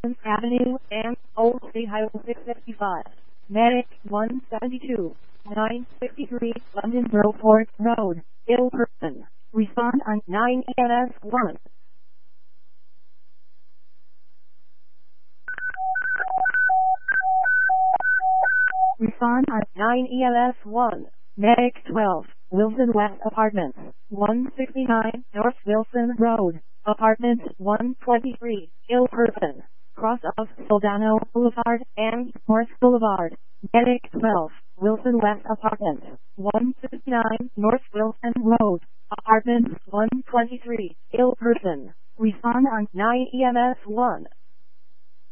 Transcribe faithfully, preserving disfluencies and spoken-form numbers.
Wilson Avenue and Old State Highway six fifty-five. Medic one seventy-two, nine sixty-three London Broport Road, ill person. Respond on nine E M S one. Respond on nine E M S one. Medic twelve, Wilson West Apartments, one sixty-nine North Wilson Road, Apartment one twenty-three, ill person. Cross of Soldano Boulevard and North Boulevard. Medic twelve, Wilson West Apartments, one sixty-nine North Wilson Road, Apartment one twenty-three, ill person. Respond on nine E M S one.